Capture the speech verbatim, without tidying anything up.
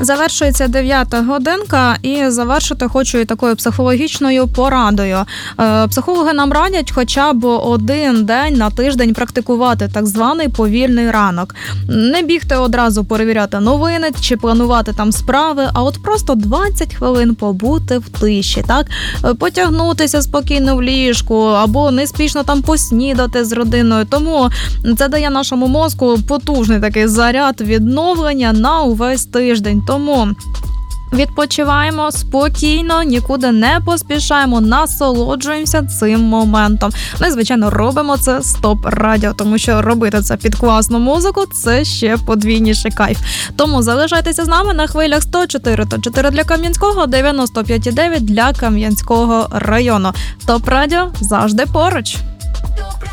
Завершується дев'ята годинка, і завершити хочу і такою психологічною порадою. Е, психологи нам радять хоча б один день на тиждень практикувати так званий повільний ранок. Не бігти одразу перевіряти новини чи планувати там справи, а от просто двадцять хвилин побути в тиші, так? Потягнутися спокійно в ліжку або неспішно там поснідати з родиною. Тому це дає нашому мозку потужний такий заряд відновлення на увесь тиждень. Тому відпочиваємо спокійно, нікуди не поспішаємо, насолоджуємося цим моментом. Ну і, звичайно, робимо це стоп-радіо, тому що робити це під класну музику – це ще подвійніший кайф. Тому залишайтеся з нами на хвилях сто чотири та чотири для Кам'янського, дев'яносто п'ять і дев'ять для Кам'янського району. Стоп-радіо завжди поруч.